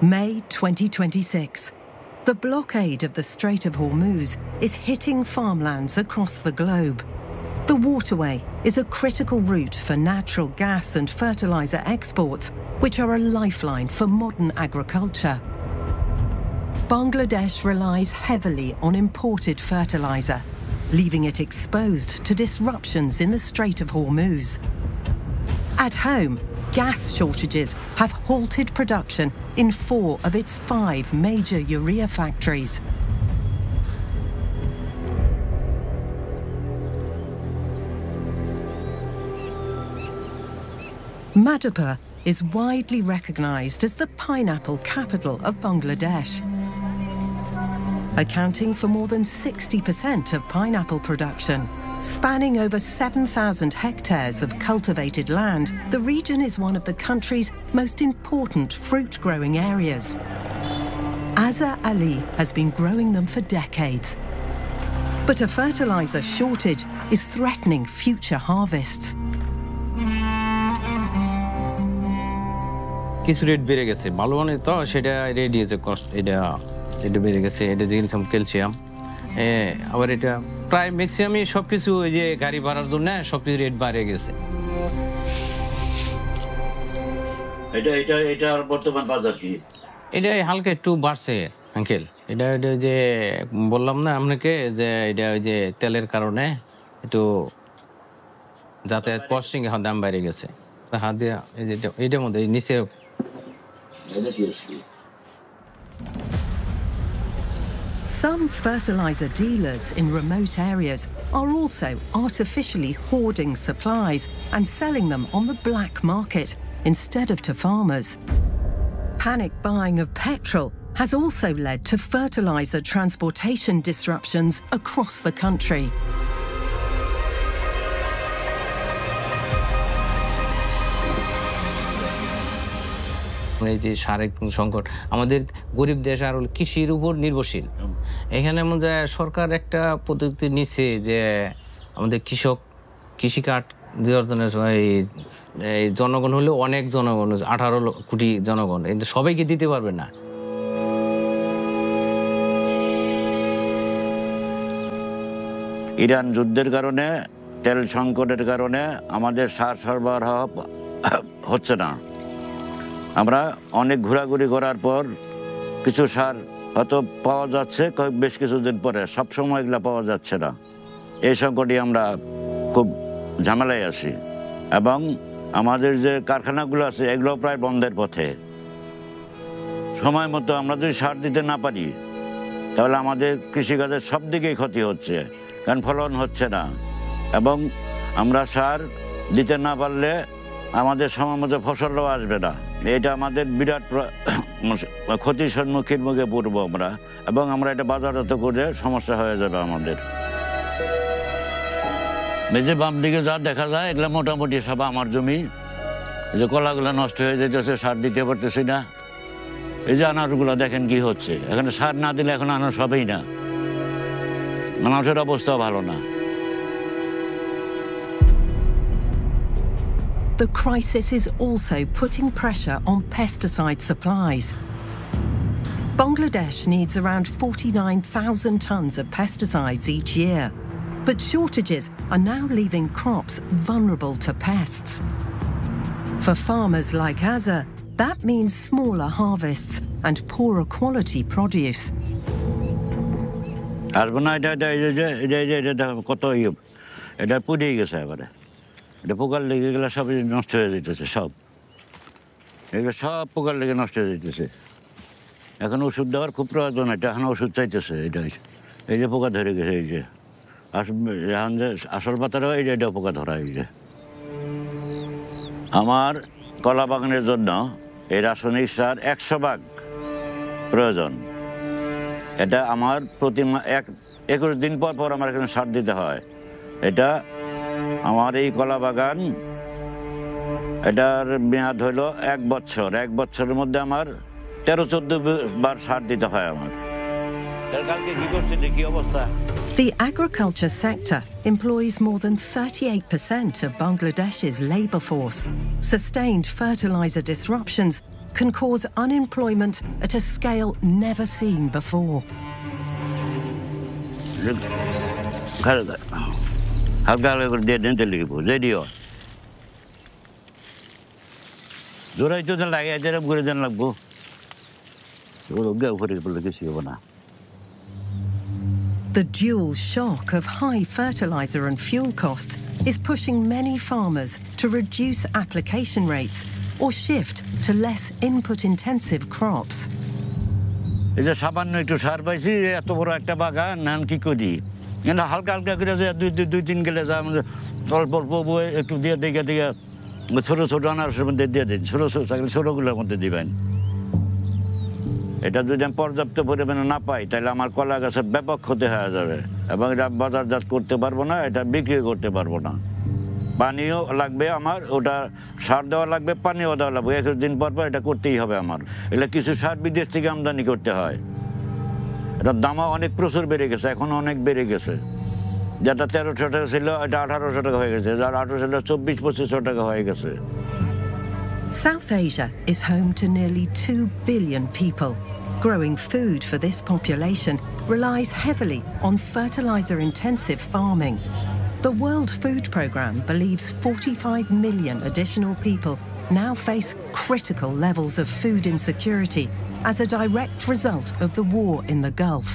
May 2026. The blockade of the Strait of Hormuz is hitting farmlands across the globe. The waterway is a critical route for natural gas and fertilizer exports, which are a lifeline for modern agriculture. Bangladesh relies heavily on imported fertilizer, leaving it exposed to disruptions in the Strait of Hormuz. At home, gas shortages have halted production in 4 of its 5 major urea factories. Madhepur is widely recognized as the pineapple capital of Bangladesh. Accounting for more than 60% of pineapple production, spanning over 7,000 hectares of cultivated land, the region is one of the country's most important fruit-growing areas. Azza Ali has been growing them for decades. But a fertilizer shortage is threatening future harvests. কিছু rate বেড়ে গেছে ভালো মানে তো সেটা ready আছে cost এটা বেড়ে গেছে এটা জিনসাম ক্যালসিয়াম আবার এটা প্রায় ম্যাক্সিমামই সবকিছু ওই যে গাড়ি ভাড়ার জন্য সবকিছু রেট বাড়ে গেছে এটার বর্তমান বাজার কি এটা হালকা একটু বাড়ছে আঙ্কেল এটা যে বললাম না আপনাকে যে এটা ওই যে তেলের কারণে একটু যাতায়াত কস্টিং এর দাম বেড়ে গেছে হাত দিয়ে এইটার মধ্যে নিচে Some fertilizer dealers in remote areas are also artificially hoarding supplies and selling them on the black market instead of to farmers. Panic buying of petrol has also led to fertilizer transportation disruptions across the country. এই যে সারের সংকট আমাদের গরিব দেশ আর কৃষির উপর নির্ভরশীল এখানে এমন যে সরকার একটা পদ্ধতি নিচ্ছে যে আমাদের কৃষি কার্ড দেওয়ার জন্য এই জনগণ হলে অনেক জনগণ 18 কোটি জনগণ কিন্তু সবাইকে দিতে পারবে না ইরান যুদ্ধের কারণে তেল সংকটের কারণে আমাদের সার সরবরাহ হচ্ছে না আমরা অনেক ঘোরাঘুরি করার পর কিছু সার হয়তো পাওয়া যাচ্ছে বেশ কিছুদিন পরে সব সময় এগুলো পাওয়া যাচ্ছে না এই সংকটে আমরা খুব ঝামেলায় আছি এবং আমাদের যে কারখানাগুলো আছে এগুলো প্রায় বন্ধের পথে সময় মতো আমরা যদি সার দিতে না পারি তাহলে আমাদের কৃষিকাজের সব দিকেই ক্ষতি হচ্ছে কারণ ফলন হচ্ছে না এবং আমরা সার দিতে না পারলে আমাদের সময় মতো ফসলও আসবে না এটা আমাদের বিরাট ক্ষতির সম্মুখীন মুখে পড়বো আমরা এবং আমরা এটা বাজারজাত করে সমস্যা হয়ে যাবে আমাদের এই যে বাম দিকে যা দেখা যায় এগুলো মোটামুটি সব আমার জমি এই যে কলাগুলো নষ্ট হয়ে যেতেছে সার দিতে পারতেছি না এই যে আনারগুলো দেখেন কি হচ্ছে এখানে সার না দিলে এখন আনার সবই না মানুষের অবস্থাও ভালো না The crisis is also putting pressure on pesticide supplies. Bangladesh needs around 49,000 tons of pesticides each year, but shortages are now leaving crops vulnerable to pests. For farmers like Azza, that means smaller harvests and poorer quality produce. এটা পুড়িয়ে গেছে এবারে এটা পোকার লেগে গেলে সব নষ্ট হয়ে যেতেছে সব এগুলো সব পোকার লেগে নষ্ট হয়ে যেতেছে এখন ওষুধ দেওয়ার খুব প্রয়োজন এটা এখন ওষুধ চাইতেছে এটাই এই যে পোকা ধরে গেছে এই যে এখন যে আসল পাতারও এটা পোকা ধরা এই যে আমার কলা বাগানের জন্য এই রাসায়নিক সার 100 ভাগ প্রয়োজন এটা আমার প্রতি 21 দিন পর পর আমার এখানে সার দিতে হয় এটা আমার এই কলা বাগান এটার মেয়াদ হলো 1 বছর 1 বছরের মধ্যে আমার 13-14 বার সার দিতে হয় আমার কালকে কি করছে দেখি অবস্থা The agriculture sector employs more than 38% of Bangladesh's labour force. Sustained fertiliser disruptions can cause unemployment at a scale never seen before. The dual shock of high fertilizer and fuel costs is pushing many farmers to reduce application rates or shift to less input-intensive crops. এই যে সামান্য একটু সার পাইছি এত বড় একটা বাগান নান কি করি না হালকা হালকা করে যে দুই তিন গেলে যা অল্প অল্প একটু দিয়ে দেখে দেখে ছোটো ছোটো আনারসের মধ্যে দিয়ে দিন ছোটো ছোটোগুলোর মধ্যে দিবেন এটা যদি আমি পর্যাপ্ত পরিমাণে না পাই তাহলে আমার কলা গাছের ব্যাপক ক্ষতি হয়ে যাবে এবং এটা বাজারজাত করতে পারবো না এটা বিক্রি করতে পারবো না পানিও লাগবে আমার ওটা সার দেওয়া লাগবে পানিও দেওয়া লাগবে 21 দিন পর পর এটা করতেই হবে আমার এগুলো কিছু সার বিদেশ থেকে আমদানি করতে হয় এটার দামও অনেক প্রচুর বেড়ে গেছে এখন অনেক বেড়ে গেছে যেটা 1300 টাকা ছিল এটা 1800 টাকা হয়ে গেছে যার 1800 ছিল 24-2500 টাকা হয়ে গেছে South Asia is home to nearly 2 billion people. Growing food for this population relies heavily on fertilizer-intensive farming. The World Food Programme believes 45 million additional people now face critical levels of food insecurity as a direct result of the war in the Gulf.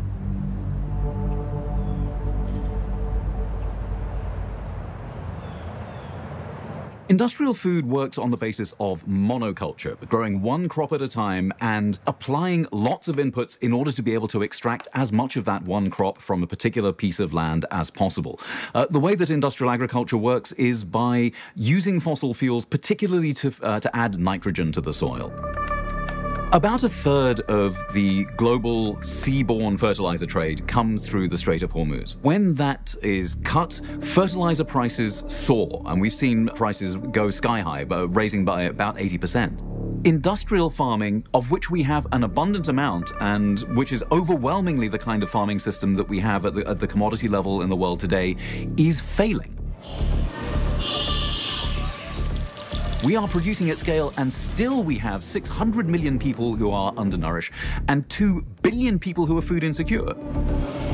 Industrial food works on the basis of monoculture, growing one crop at a time and applying lots of inputs in order to be able to extract as much of that one crop from a particular piece of land as possible. The way that industrial agriculture works is by using fossil fuels, particularly to add nitrogen to the soil. About a third of the global seaborne fertilizer trade comes through the Strait of Hormuz. When that is cut, fertilizer prices soar, and we've seen prices go sky high, raising by about 80%. Industrial farming, of which we have an abundant amount and which is overwhelmingly the kind of farming system that we have at the commodity level in the world today, is failing. We are producing at scale, and still we have 600 million people who are undernourished and 2 billion people who are food insecure.